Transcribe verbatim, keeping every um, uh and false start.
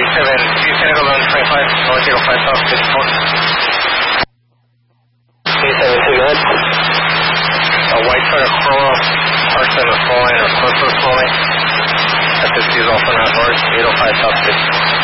seven, three Senegal one twenty-five, one zero five South, six four. three seven two, go ahead. A white Toyota Corolla, R seven flowing or Corpus flowing. S S C is also not north, eight oh five South, six.